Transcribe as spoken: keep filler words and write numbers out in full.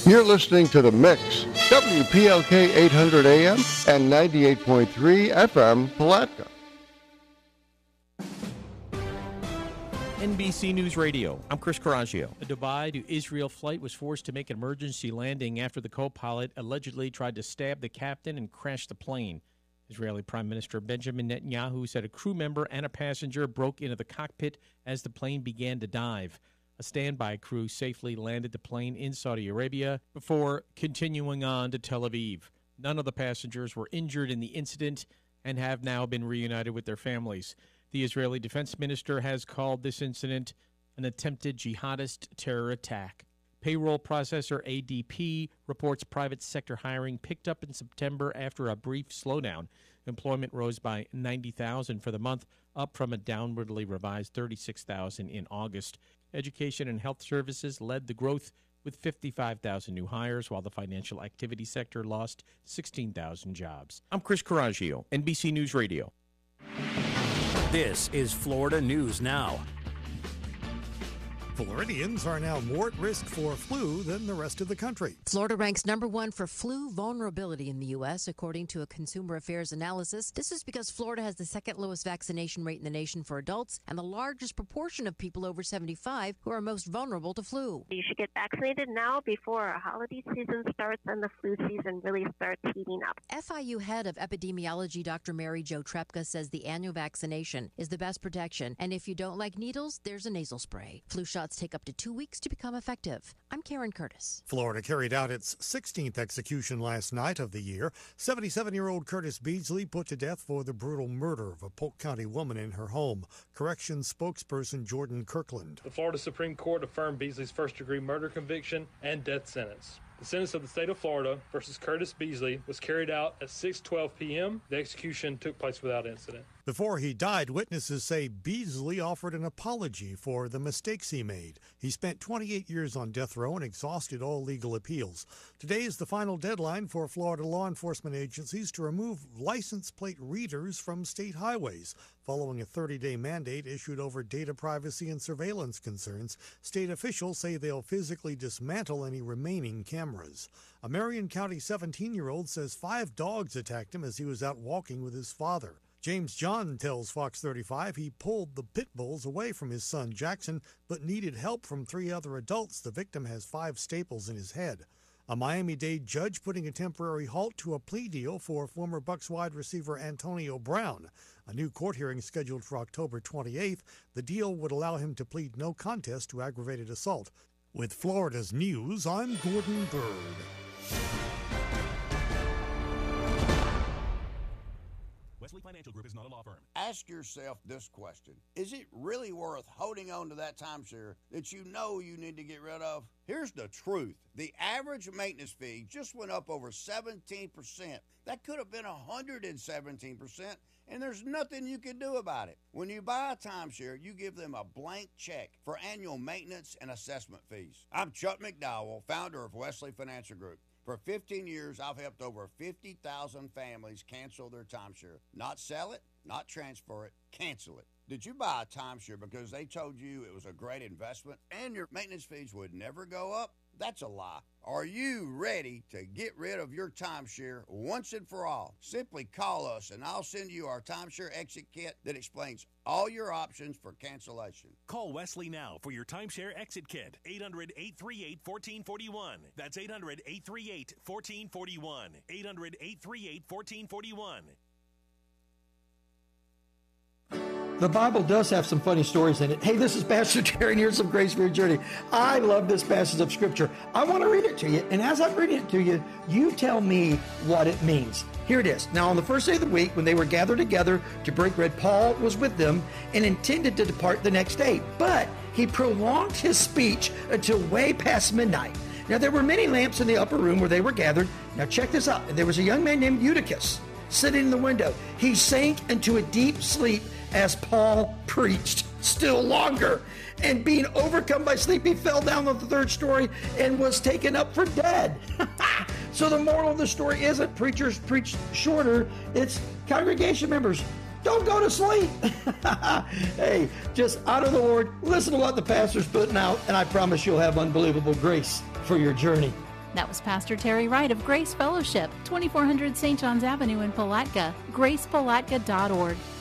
You're listening to The Mix, W P L K eight hundred A M and ninety-eight point three F M, Palatka. N B C News Radio, I'm Chris Coraggio. A Dubai to Israel flight was forced to make an emergency landing after the co-pilot allegedly tried to stab the captain and crash the plane. Israeli Prime Minister Benjamin Netanyahu said a crew member and a passenger broke into the cockpit as the plane began to dive. A standby crew safely landed the plane in Saudi Arabia before continuing on to Tel Aviv. None of the passengers were injured in the incident and have now been reunited with their families. The Israeli defense minister has called this incident an attempted jihadist terror attack. Payroll processor A D P reports private sector hiring picked up in September after a brief slowdown. Employment rose by ninety thousand for the month, up from a downwardly revised thirty-six thousand in August. Education and health services led the growth with fifty-five thousand new hires, while the financial activity sector lost sixteen thousand jobs. I'm Chris Coraggio, N B C News Radio. This is Florida News Now. Floridians are now more at risk for flu than the rest of the country. Florida ranks number one for flu vulnerability in the U S, according to a Consumer Affairs analysis. This is because Florida has the second lowest vaccination rate in the nation for adults and the largest proportion of people over seventy-five who are most vulnerable to flu. You should get vaccinated now before our holiday season starts and the flu season really starts heating up. F I U head of epidemiology Doctor Mary Jo Trepka says the annual vaccination is the best protection, and if you don't like needles, there's a nasal spray. Flu shots take up to two weeks to become effective. I'm Karen Curtis. Florida carried out its sixteenth execution last night of the year. seventy-seven-year-old Curtis Beasley put to death for the brutal murder of a Polk County woman in her home. Corrections spokesperson Jordan Kirkland. The Florida Supreme Court affirmed Beasley's first-degree murder conviction and death sentence. The sentence of the state of Florida versus Curtis Beasley was carried out at six twelve p.m. The execution took place without incident. Before he died, witnesses say Beasley offered an apology for the mistakes he made. He spent twenty-eight years on death row and exhausted all legal appeals. Today is the final deadline for Florida law enforcement agencies to remove license plate readers from state highways. Following a thirty-day mandate issued over data privacy and surveillance concerns, state officials say they'll physically dismantle any remaining cameras. A Marion County seventeen-year-old says five dogs attacked him as he was out walking with his father. James John tells Fox thirty-five he pulled the pit bulls away from his son Jackson, but needed help from three other adults. The victim has five staples in his head. A Miami-Dade judge putting a temporary halt to a plea deal for former Bucs wide receiver Antonio Brown. A new court hearing scheduled for October twenty-eighth. The deal would allow him to plead no contest to aggravated assault. With Florida's news, I'm Gordon Bird. Wesley Financial Group is not a law firm. Ask yourself this question. Is it really worth holding on to that timeshare that you know you need to get rid of? Here's the truth. The average maintenance fee just went up over seventeen percent. That could have been one hundred seventeen percent, and there's nothing you can do about it. When you buy a timeshare, you give them a blank check for annual maintenance and assessment fees. I'm Chuck McDowell, founder of Wesley Financial Group. For fifteen years, I've helped over fifty thousand families cancel their timeshare. Not sell it, not transfer it, cancel it. Did you buy a timeshare because they told you it was a great investment and your maintenance fees would never go up? That's a lie. Are you ready to get rid of your timeshare once and for all? Simply call us and I'll send you our timeshare exit kit that explains all your options for cancellation. Call Wesley now for your timeshare exit kit. eight hundred, eight three eight, one four four one. That's eight hundred, eight three eight, one four four one. eight hundred, eight three eight, one four four one. The Bible does have some funny stories in it. Hey, this is Pastor Terry, and here's some Grace for Your Journey. I love this passage of Scripture. I want to read it to you, and as I'm reading it to you, you tell me what it means. Here it is. Now, on the first day of the week, when they were gathered together to break bread, Paul was with them and intended to depart the next day, but he prolonged his speech until way past midnight. Now, there were many lamps in the upper room where they were gathered. Now, check this out. There was a young man named Eutychus sitting in the window. He sank into a deep sleep as Paul preached still longer. And being overcome by sleep, he fell down on the third story and was taken up for dead. So the moral of the story isn't preachers preach shorter. It's congregation members, don't go to sleep. Hey, just honor the Lord. Listen to what the pastor's putting out, and I promise you'll have unbelievable grace for your journey. That was Pastor Terry Wright of Grace Fellowship, twenty-four hundred Saint John's Avenue in Palatka, grace palatka dot org.